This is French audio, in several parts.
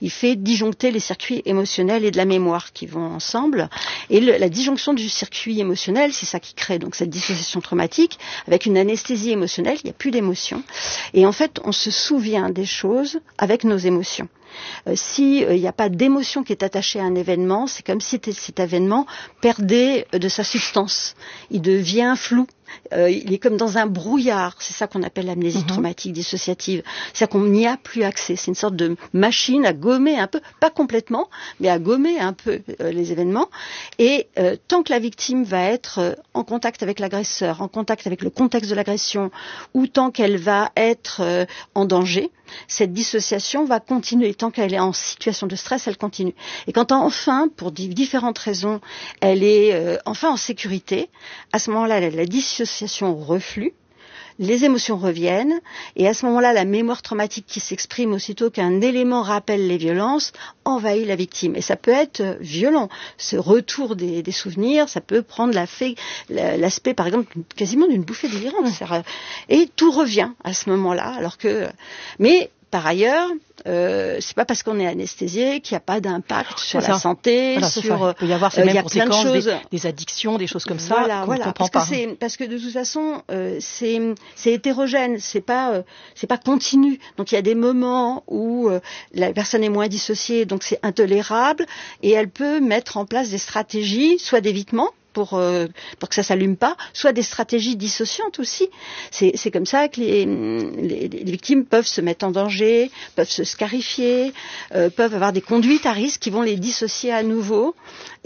il fait disjoncter les circuits émotionnels et de la mémoire qui vont ensemble. Et la disjonction du circuit émotionnel, c'est ça qui crée donc cette dissociation traumatique avec une anesthésie émotionnelle, il n'y a plus d'émotion. Et en fait, on se souvient des choses avec nos émotions. Si il n'y a pas d'émotion qui est attachée à un événement, c'est comme si cet événement perdait de sa substance. Il devient flou. Il est comme dans un brouillard. C'est ça qu'on appelle l'amnésie traumatique dissociative. C'est-à-dire qu'on n'y a plus accès. C'est une sorte de machine à gommer un peu, pas complètement, mais à gommer un peu les événements. Et tant que la victime va être en contact avec l'agresseur, en contact avec le contexte de l'agression, ou tant qu'elle va être en danger, cette dissociation va continuer. Tant qu'elle est en situation de stress, elle continue. Et quand enfin, pour différentes raisons, elle est enfin en sécurité, à ce moment-là, la dissociation reflue, les émotions reviennent, et à ce moment-là, la mémoire traumatique qui s'exprime aussitôt qu'un élément rappelle les violences envahit la victime. Et ça peut être violent. Ce retour des souvenirs, ça peut prendre l'aspect, par exemple, quasiment d'une bouffée délirante. Et tout revient à ce moment-là, mais par ailleurs, c'est pas parce qu'on est anesthésié qu'il n'y a pas d'impact sur la santé, il peut y avoir ces mêmes conséquences, des addictions, des choses comme ça. Voilà, parce que de toute façon, c'est hétérogène, c'est pas continu. Donc il y a des moments où la personne est moins dissociée, donc c'est intolérable, et elle peut mettre en place des stratégies, soit d'évitement, pour que ça s'allume pas, soit des stratégies dissociantes aussi. C'est comme ça que les victimes peuvent se mettre en danger, peuvent se scarifier, peuvent avoir des conduites à risque qui vont les dissocier à nouveau.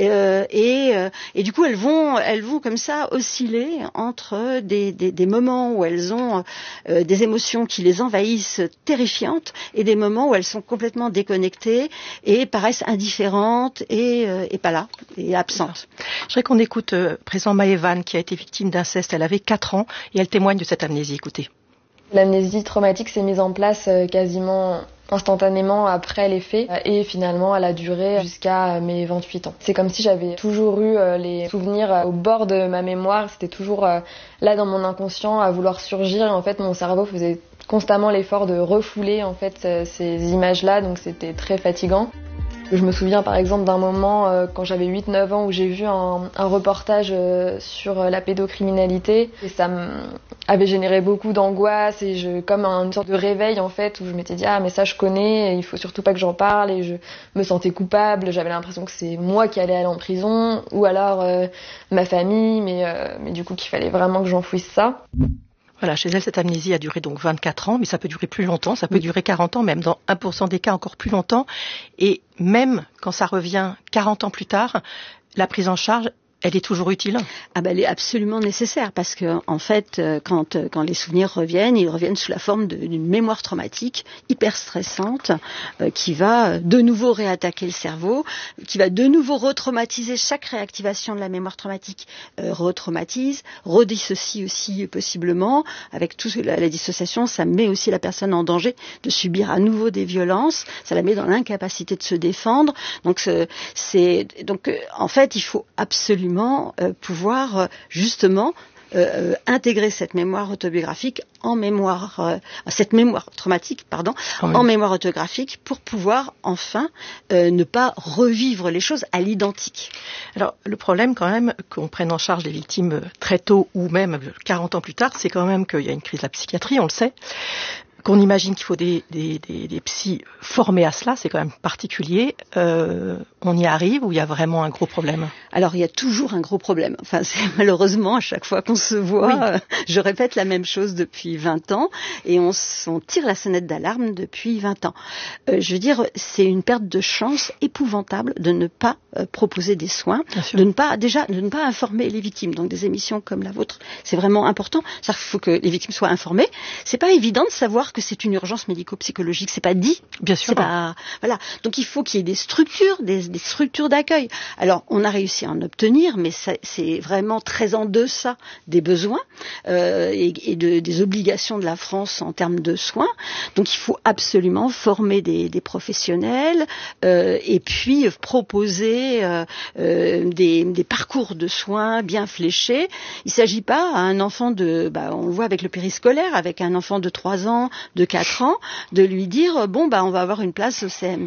Et du coup, elles vont comme ça osciller entre des moments où elles ont des émotions qui les envahissent terrifiantes et des moments où elles sont complètement déconnectées et paraissent indifférentes et pas là, et absentes. Je voudrais qu'on écoute présent Maëvan, qui a été victime d'inceste. Elle avait 4 ans et elle témoigne de cette amnésie. Écoutez. L'amnésie traumatique s'est mise en place quasiment instantanément après les faits et finalement elle a duré jusqu'à mes 28 ans. C'est comme si j'avais toujours eu les souvenirs au bord de ma mémoire, c'était toujours là dans mon inconscient à vouloir surgir, et en fait mon cerveau faisait constamment l'effort de refouler en fait ces images-là, donc c'était très fatigant. Je me souviens par exemple d'un moment quand j'avais 8-9 ans où j'ai vu un reportage sur la pédocriminalité, et ça avait généré beaucoup d'angoisse et comme une sorte de réveil en fait, où je m'étais dit mais ça je connais, et il faut surtout pas que j'en parle, et je me sentais coupable, j'avais l'impression que c'est moi qui allais aller en prison ou alors ma famille, mais du coup qu'il fallait vraiment que j'enfouisse ça. Voilà, chez elle, cette amnésie a duré donc 24 ans, mais ça peut durer plus longtemps, ça peut durer 40 ans, même dans 1% des cas encore plus longtemps. Et même quand ça revient 40 ans plus tard, la prise en charge, elle est toujours utile ? Elle est absolument nécessaire, parce que en fait, quand les souvenirs reviennent, ils reviennent sous la forme d'une mémoire traumatique hyper stressante qui va de nouveau réattaquer le cerveau, qui va de nouveau retraumatiser. Chaque réactivation de la mémoire traumatique retraumatise, redissocie aussi possiblement. Avec tout la dissociation, ça met aussi la personne en danger de subir à nouveau des violences, ça la met dans l'incapacité de se défendre. Donc en fait, il faut absolument pouvoir justement intégrer cette mémoire autobiographique cette mémoire traumatique, en mémoire autographique, pour pouvoir enfin ne pas revivre les choses à l'identique. Alors le problème quand même qu'on prenne en charge les victimes très tôt ou même 40 ans plus tard, c'est quand même qu'il y a une crise de la psychiatrie, on le sait. Qu'on imagine qu'il faut des psys formés à cela, c'est quand même particulier. On y arrive ou il y a vraiment un gros problème ? Alors il y a toujours un gros problème. Enfin, c'est malheureusement à chaque fois qu'on se voit, je répète la même chose depuis 20 ans et on tire la sonnette d'alarme depuis 20 ans. Je veux dire, c'est une perte de chance épouvantable de ne pas proposer des soins, de ne pas informer les victimes. Donc des émissions comme la vôtre, c'est vraiment important. C'est-à-dire qu'il faut que les victimes soient informées. C'est pas évident de savoir que c'est une urgence médico-psychologique, c'est pas dit. Bien sûr. Voilà. Donc il faut qu'il y ait des structures d'accueil. Alors on a réussi à en obtenir, mais c'est vraiment très en deçà des besoins et des obligations de la France en termes de soins. Donc il faut absolument former des professionnels et puis proposer des parcours de soins bien fléchés. Il s'agit pas à un enfant on le voit avec le périscolaire, avec un enfant de 3 ans, de 4 ans, de lui dire on va avoir une place au CM2